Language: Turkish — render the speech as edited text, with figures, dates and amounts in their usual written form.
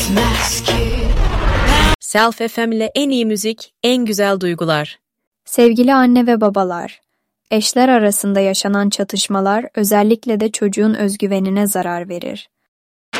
bitmez ki. Self FM ile en iyi müzik, en güzel duygular. Sevgili anne ve babalar, eşler arasında yaşanan çatışmalar özellikle de çocuğun özgüvenine zarar verir.